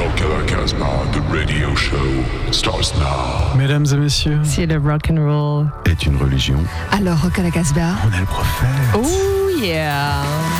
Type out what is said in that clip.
Rock à la Casbah, the radio show starts now. Mesdames et messieurs, si le rock and roll est une religion, alors Rock à la Casbah, on est le prophète. oh yeah.